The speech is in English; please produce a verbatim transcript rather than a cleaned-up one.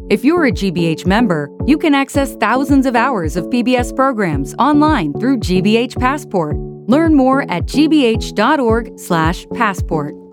If you're a G B H member, you can access thousands of hours of P B S programs online through G B H Passport. Learn more at g b h dot org slash passport.